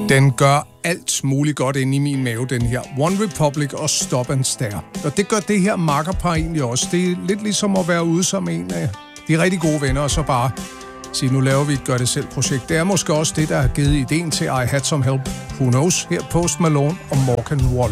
Den gør alt muligt godt inde i min mave, den her. One Republic og Stop and Stare. Og det gør det her makkerpar egentlig også. Det er lidt ligesom at være ude som en af de rigtig gode venner, og så bare sige, nu laver vi et gør-det-selv-projekt. Det er måske også det, der har givet ideen til I Had Some Help. Who knows? Her Post Malone og Morgan Wallen.